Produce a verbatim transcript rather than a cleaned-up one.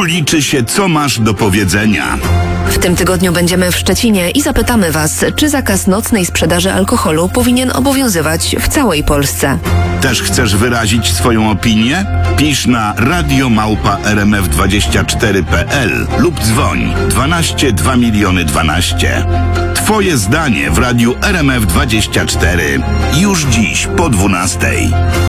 liczy się, co masz do powiedzenia. W tym tygodniu będziemy w Szczecinie i zapytamy Was, czy zakaz nocnej sprzedaży alkoholu powinien obowiązywać w całej Polsce. Też chcesz wyrazić swoją opinię? Pisz na radio małpa r m f dwadzieścia cztery kropka p l lub dzwoń dwanaście dwa miliony dwanaście. Twoje zdanie w radiu R M F dwadzieścia cztery już dziś po dwunastej.